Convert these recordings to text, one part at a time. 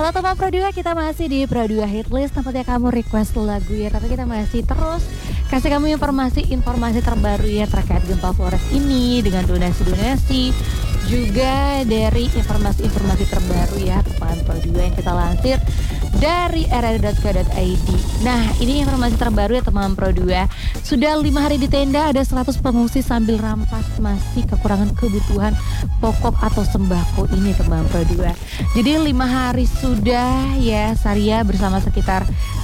Halo teman Pro 2, kita masih di Pro 2 Hitlist, tempatnya kamu request lagu ya. Tapi kita masih terus kasih kamu informasi terbaru ya terkait gempa Flores ini, dengan donasi-donasi, juga dari informasi-informasi terbaru ya teman Pro 2 yang kita lansir dari rri.co.id. Nah, ini informasi terbaru ya teman Pro 2. Sudah 5 hari di tenda, ada 100 pengungsi sambil rampas masih kekurangan kebutuhan pokok atau sembako ini teman Pro 2. Jadi 5 hari sudah ya Saria bersama sekitar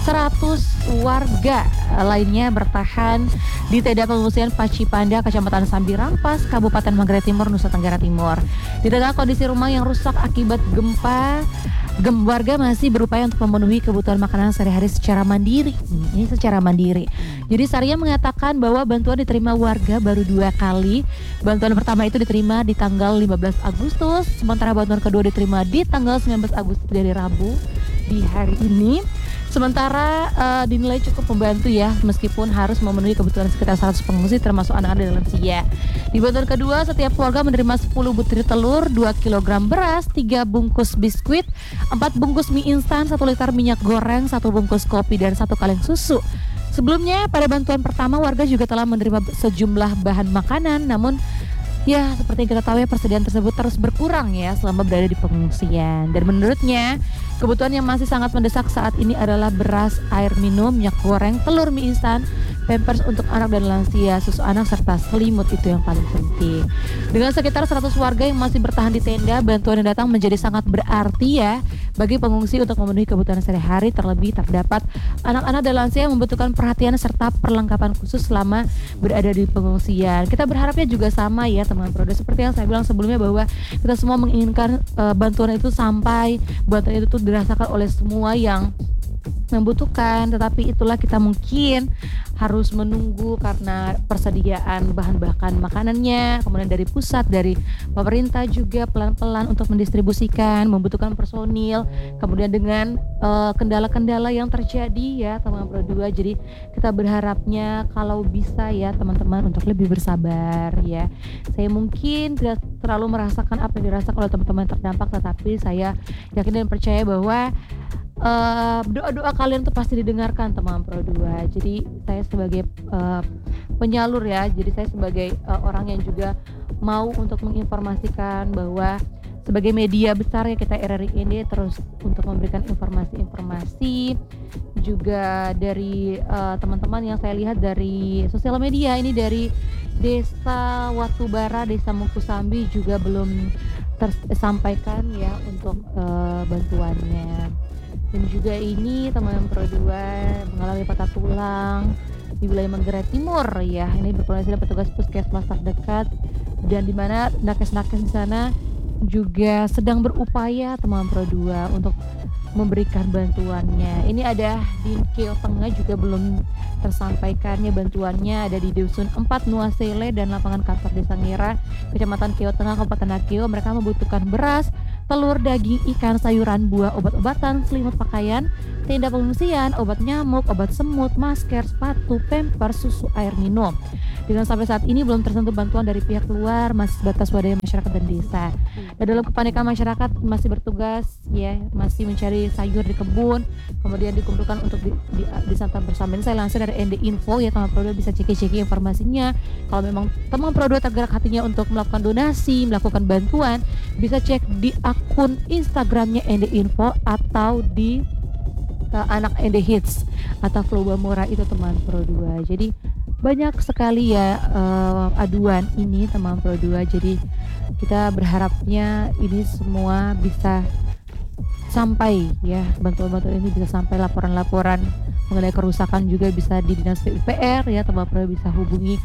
100 warga lainnya bertahan di tenda pengungsian Pacipanda, Kecamatan Sambi Rampas, Kabupaten Manggarai Timur, Nusa Tenggara Timur. Di tengah kondisi rumah yang rusak akibat gempa, warga masih berupaya untuk memenuhi kebutuhan makanan sehari-hari secara mandiri. Ini secara mandiri. Jadi Saria mengatakan bahwa bantuan diterima warga baru 2 kali. Bantuan pertama itu diterima di tanggal 15 Agustus, sementara bantuan kedua diterima di tanggal 19 Agustus dari Rabu di hari ini. Sementara dinilai cukup membantu ya, meskipun harus memenuhi kebutuhan sekitar 100 pengungsi termasuk anak-anak dan lansia. Di bantuan kedua, setiap keluarga menerima 10 butir telur, 2 kg beras, 3 bungkus biskuit, 4 bungkus mie instan, 1 liter minyak goreng, 1 bungkus kopi, dan 1 kaleng susu. Sebelumnya pada bantuan pertama warga juga telah menerima sejumlah bahan makanan, namun ya seperti yang kita tahu ya persediaan tersebut terus berkurang ya selama berada di pengungsian. Dan menurutnya kebutuhan yang masih sangat mendesak saat ini adalah beras, air minum, minyak goreng, telur, mie instan, pampers untuk anak dan lansia, susu anak, serta selimut, itu yang paling penting. Dengan sekitar 100 warga yang masih bertahan di tenda, bantuan yang datang menjadi sangat berarti ya bagi pengungsi untuk memenuhi kebutuhan sehari-hari. Terlebih terdapat anak-anak dan lansia yang membutuhkan perhatian serta perlengkapan khusus selama berada di pengungsian. Kita berharapnya juga sama ya teman Pro 2, seperti yang saya bilang sebelumnya bahwa kita semua menginginkan bantuan itu sampai, bantuan itu tuh dirasakan oleh semua yang membutuhkan, tetapi itulah kita mungkin harus menunggu karena persediaan bahan makanannya, kemudian dari pusat, dari pemerintah juga pelan-pelan untuk mendistribusikan, membutuhkan personil, kemudian dengan kendala-kendala yang terjadi ya teman Pro 2. Jadi kita berharapnya kalau bisa ya teman-teman untuk lebih bersabar ya. Saya mungkin tidak terlalu merasakan apa yang dirasakan oleh teman-teman terdampak, tetapi saya yakin dan percaya bahwa doa-doa kalian tuh pasti didengarkan teman Pro 2. Jadi saya sebagai penyalur ya, jadi saya sebagai orang yang juga mau untuk menginformasikan bahwa sebagai media besar ya kita RRI ini terus untuk memberikan informasi-informasi juga dari teman-teman yang saya lihat dari sosial media ini, dari Desa Watubara, Desa Mukusambi juga belum tersampaikan ya untuk bantuannya. Dan juga ini teman Pro 2 mengalami patah tulang di wilayah Manggarai Timur ya. Ini berkoordinasi dengan petugas puskesmas terdekat, dan di mana nakes-nakes di sana juga sedang berupaya teman Pro 2 untuk memberikan bantuannya. Ini ada di Keo Tengah juga belum tersampaikannya bantuannya, ada di Dusun 4 Nuasele dan lapangan kantor Desa Ngera, Kecamatan Keo Tengah, Kabupaten Akeo. Mereka membutuhkan beras, telur, daging, ikan, sayuran, buah, obat-obatan, selimut pakaian, tenda pengungsian, obat nyamuk, obat semut, masker, sepatu, pampers, susu, air minum. Dengan sampai saat ini belum tersentuh bantuan dari pihak luar, masih sebatas swadaya masyarakat dan desa. Dan dalam kepanikan masyarakat masih bertugas ya, masih mencari sayur di kebun, kemudian dikumpulkan untuk disantap bersama. Ini saya langsung dari ND Info ya teman Pro 2, bisa ceki informasinya. Kalau memang teman Pro 2 tergerak hatinya untuk melakukan donasi, melakukan bantuan, bisa cek di akun Instagramnya ND Info atau di anak ND Hits atau Flow Bamora itu teman Pro 2. Jadi banyak sekali ya aduan ini teman Pro 2. Jadi kita berharapnya ini semua bisa sampai ya, bantuan-bantuan ini bisa sampai, laporan-laporan mengenai kerusakan juga bisa di Dinas PUPR ya teman Pro 2, bisa hubungi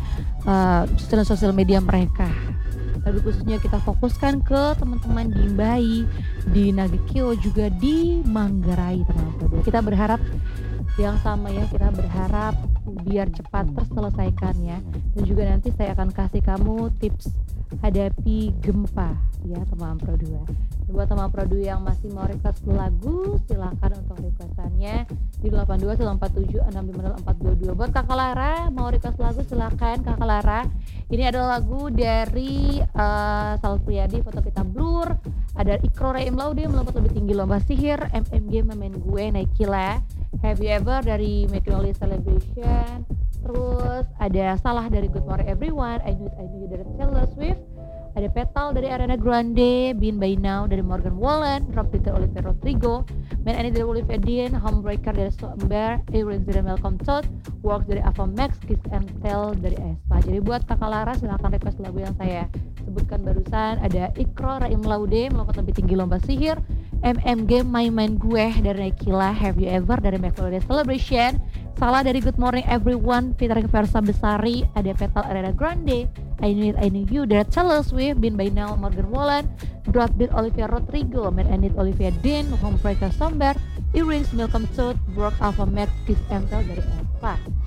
sosial media mereka. Tapi khususnya kita fokuskan ke teman-teman di Mbai, di Nagekeo, juga di Manggarai teman Pro 2. Kita berharap yang sama ya, kita berharap biar cepat terselesaikan ya. Dan juga nanti saya akan kasih kamu tips hadapi gempa ya teman Pro 2. Buat sama Produ yang masih mau request lagu, silakan untuk requestannya di 8294765042. Buat Kakak Lara mau request lagu, silakan Kakak Lara. Ini adalah lagu dari Sal Priadi, Foto Kita Blur. Ada Ikro Raim Laude, Melompat Lebih Tinggi Lomba Sihir. MMG Main Gue, Naik Gila. Have You Ever dari Magnoli Celebration. Terus ada Salah dari Good Morning Everyone. I Knew You dari Taylor Swift. Ada Petal dari Ariana Grande, Been By Now dari Morgan Wallen, Drop It dari Olivia Rodrigo, Man Any dari Olivia Dean, Homebreaker dari Somber, Earrings dari Malcolm Todd, Works dari Ava Max, Kiss and Tell dari Aespa. Jadi buat Kakak Lara silahkan request lagu yang saya sebutkan barusan. Ada Ikro, Raim Laude, Melompat Lebih Tinggi Lomba Sihir, MMG Main Gue dari Naikila, Have You Ever dari McFly Celebration, Salah dari Good Morning Everyone, featuring Versa Besari, ada Petal Ariana Grande, I Knew You dari Taylor Swift, Been By Now Morgan Wallen, Drop It Olivia Rodrigo, Man and It Olivia Dean, Homebreaker Somber, Earrings Malcolm Todd, Work Alpha Max, Kiss and Tell dari Aespa.